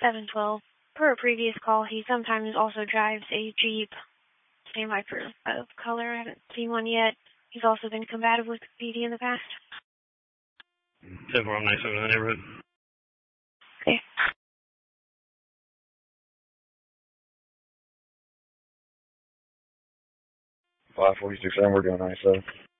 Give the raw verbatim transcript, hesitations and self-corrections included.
seven twelve. Per a previous call, he sometimes also drives a Jeep. Same Viper of color. I haven't seen one yet. He's also been combative with P D in the past. ten four, I'm nice over in the neighborhood. Okay. five forty-six, and we're doing nine seven.